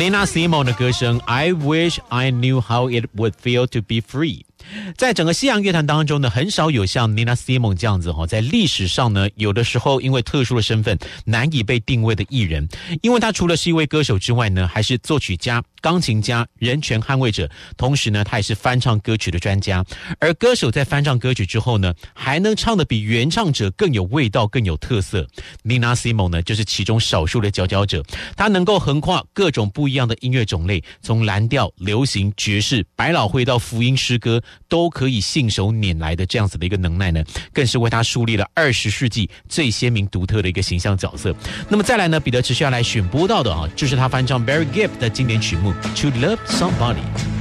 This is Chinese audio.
Nina Simone 的歌声 I wish I knew how it would feel to be free。在整个西洋乐坛当中呢，很少有像 Nina Simone 这样子在历史上呢，有的时候因为特殊的身份难以被定位的艺人，因为他除了是一位歌手之外呢，还是作曲家、钢琴家、人权捍卫者，同时呢，他也是翻唱歌曲的专家。而歌手在翻唱歌曲之后呢，还能唱得比原唱者更有味道、更有特色。Nina Simone 呢，就是其中少数的佼佼者，他能够横跨各种不一样的音乐种类，从蓝调、流行、爵士、百老汇到福音诗歌，都可以信手拈来的这样子的一个能耐呢，更是为他树立了20世纪最鲜明独特的一个形象角色。那么再来呢，彼得持续要来选播到的就是他翻唱 Barry Gibb 的经典曲目 To Love Somebody。